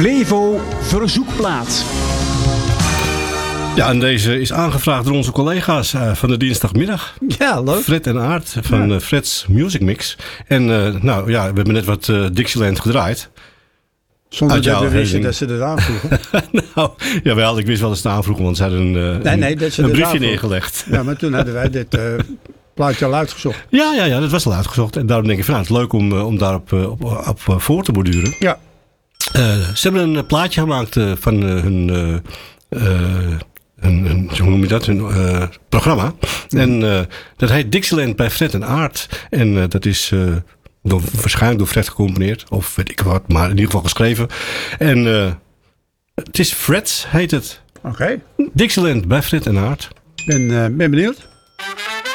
Flevo Verzoekplaat. Ja, en deze is aangevraagd door onze collega's van de dinsdagmiddag. Ja, leuk. Fred en Aart van Fred's Music Mix. En nou ja, we hebben net wat Dixieland gedraaid. Zonder dat we wisten dat ze dat aanvroegen. Nou, jawel, ik wist wel dat ze het aanvroegen, want ze hadden een briefje neergelegd. Ja, maar toen hadden wij dit plaatje al uitgezocht. Ja, dat was al uitgezocht. En daarom denk ik van, nou, het is leuk om daarop op voor te borduren. Ja. Ze hebben een plaatje gemaakt van hun hoe noem je dat? Hun programma. En dat heet Dixieland bij Fred en Aart. En dat is waarschijnlijk door Fred gecomponeerd. Of weet ik wat, maar in ieder geval geschreven. En het is Fred's, heet het. Oké. Dixieland bij Fred en Aart. Ben benieuwd.